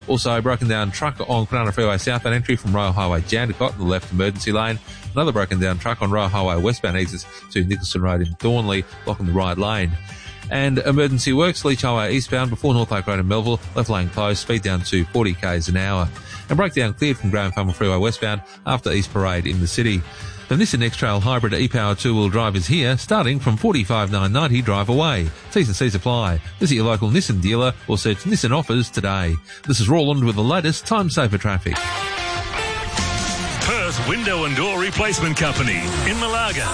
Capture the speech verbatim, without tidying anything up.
Also, a broken down truck on Kwinana Freeway southbound entry from Royal Highway Jandakot in the left emergency lane. Another broken down truck on Royal Highway westbound exits to Nicholson Road in Thornley, blocking the right lane. And emergency works, Leach Highway eastbound before North Lake Road in Melville, left lane closed, speed down to forty k's an hour. And breakdown cleared from Graham Farmer Freeway westbound after East Parade in the city. The Nissan X-Trail Hybrid e-Power two-wheel drive is here, starting from forty-five thousand nine hundred ninety drive away. T's and C's apply. Visit your local Nissan dealer or search Nissan offers today. This is Roland with the latest time-saver traffic. Perth Window and Door Replacement Company in Malaga.